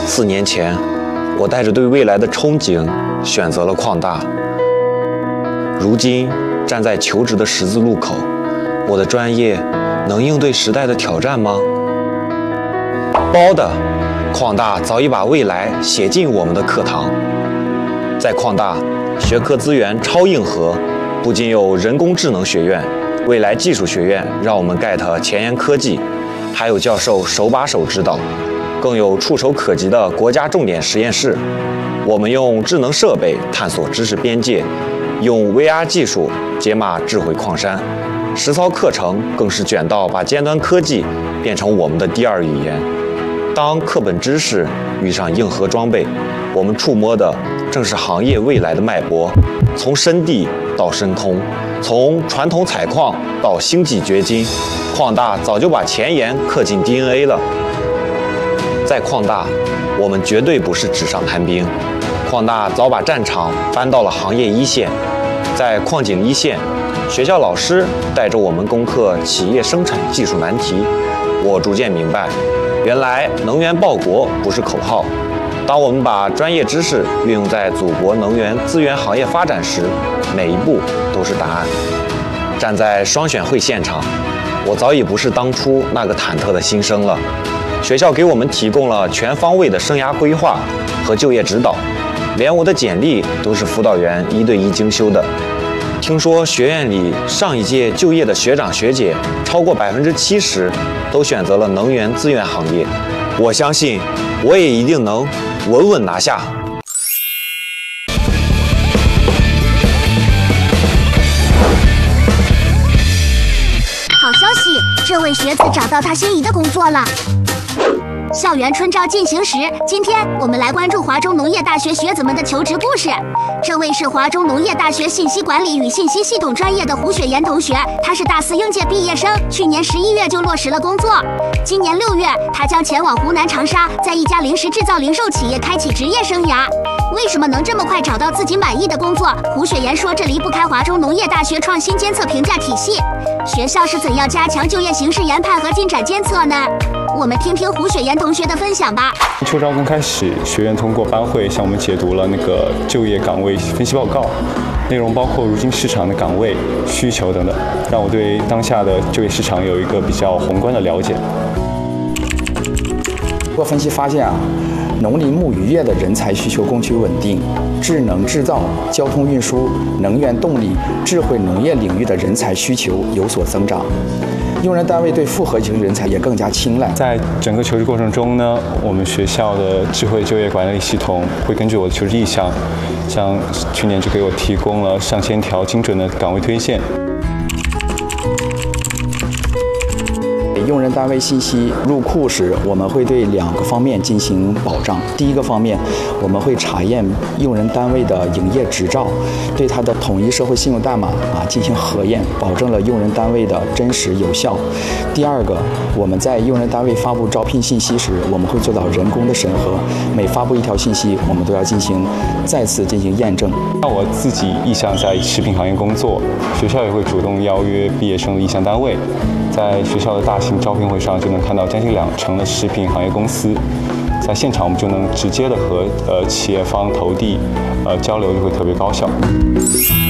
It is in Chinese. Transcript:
4年前，我带着对未来的憧憬，选择了矿大。如今站在求职的十字路口，我的专业能应对时代的挑战吗？包的，矿大早已把未来写进我们的课堂。在矿大，学科资源超硬核，不仅有人工智能学院、未来技术学院让我们 get 前沿科技，还有教授手把手指导，更有触手可及的国家重点实验室。我们用智能设备探索知识边界，用 VR 技术解码智慧矿山。实操课程更是卷到把尖端科技变成我们的第二语言。当课本知识遇上硬核装备，我们触摸的正是行业未来的脉搏，从深地到深空，从传统采矿到星际掘金，矿大早就把前沿刻进 DNA 了。在矿大，我们绝对不是纸上谈兵，矿大早把战场搬到了行业一线。在矿井一线，学校老师带着我们攻克企业生产技术难题，我逐渐明白，原来能源报国不是口号。当我们把专业知识运用在祖国能源资源行业发展时，每一步都是答案。站在双选会现场，我早已不是当初那个忐忑的新生了。学校给我们提供了全方位的生涯规划和就业指导，连我的简历都是辅导员1对1精修的。听说学院里上一届就业的学长学姐超过70%都选择了能源资源行业，我相信我也一定能稳稳拿下。 好消息，这位学子找到他心仪的工作了。校园春招进行时，今天我们来关注华中农业大学学子们的求职故事。这位是华中农业大学信息管理与信息系统专业的胡雪岩同学，他是大4应届毕业生，去年11月就落实了工作。今年6月，他将前往湖南长沙，在一家零食制造零售企业开启职业生涯。为什么能这么快找到自己满意的工作？胡雪岩说，这离不开华中农业大学创新监测评价体系。学校是怎样加强就业形势研判和进展监测呢？我们听听胡雪岩同学的分享吧。 秋招刚开始，学院通过班会向我们解读了那个就业岗位分析报告，内容包括如今市场的岗位需求等等，让我对当下的就业市场有一个比较宏观的了解。 通过分析发现农林牧渔业的人才需求供需稳定，智能制造、交通运输、能源动力、智慧农业领域的人才需求有所增长。用人单位对复合型人才也更加青睐。 在整个求职过程中呢，我们学校的智慧就业管理系统会根据我的求职意向，像去年就给我提供了上千条精准的岗位推荐。 用人单位信息入库时，我们会对2个方面进行保障。第一个方面，我们会查验用人单位的营业执照，对它的统一社会信用代码进行核验，保证了用人单位的真实有效。第二个，我们在用人单位发布招聘信息时，我们会做到人工的审核，每发布一条信息，我们都要再次进行验证。 那我自己意向在食品行业工作，学校也会主动邀约毕业生的意向单位。在学校的大型招聘会上，就能看到将近20%的食品行业公司。在现场，我们就能直接的和企业方投递交流，就会特别高效。